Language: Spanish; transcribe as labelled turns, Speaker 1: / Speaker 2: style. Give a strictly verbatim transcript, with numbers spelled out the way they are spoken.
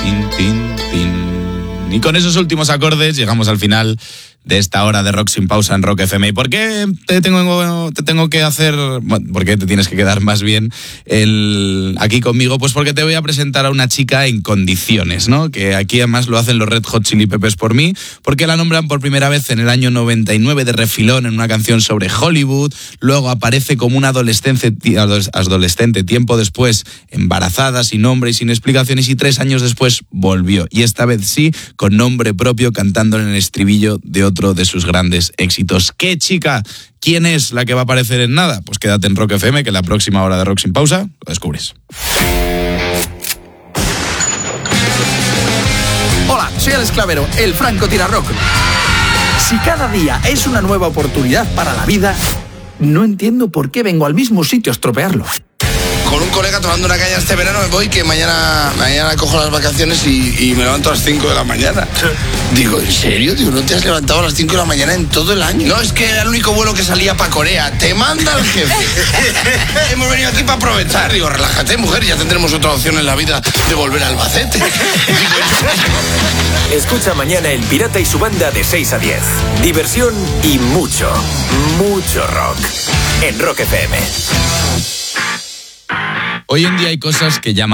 Speaker 1: tin, tin, tin. Y con esos últimos acordes llegamos al final de esta hora de Rock Sin Pausa en Rock F M. ¿Y por qué te tengo, te tengo que hacer, bueno, por qué te tienes que quedar más bien el, aquí conmigo? Pues porque te voy a presentar a una chica en condiciones, ¿no? Que aquí además lo hacen los Red Hot Chili Peppers por mí, porque la nombran por primera vez en el año noventa y nueve de refilón en una canción sobre Hollywood, luego aparece como una adolescente, adolescente tiempo después, embarazada, sin nombre y sin explicaciones, y tres años después volvió, y esta vez sí, con nombre propio, cantando en el estribillo de otro de sus grandes éxitos. ¿Qué chica? ¿Quién es la que va a aparecer en nada? Pues quédate en Rock F M, que en la próxima hora de Rock Sin Pausa lo descubres.
Speaker 2: Hola, soy Alex Clavero, el Franco Tirarrock. Si cada día es una nueva oportunidad para la vida, no entiendo por qué vengo al mismo sitio a estropearlo.
Speaker 3: Con un colega tomando una caña este verano me voy, que mañana, mañana cojo las vacaciones y, y me levanto a las cinco de la mañana. Digo, ¿en serio? Digo, ¿no te has levantado a las cinco de la mañana en todo el año? No, es que era el único vuelo que salía para Corea. Te manda el jefe. Hemos venido aquí para aprovechar. Digo, relájate, mujer, ya tendremos otra opción en la vida de volver a Albacete.
Speaker 4: Escucha mañana El Pirata y su banda de seis a diez. Diversión y mucho, mucho rock. En Rock F M.
Speaker 1: Hoy en día hay cosas que llaman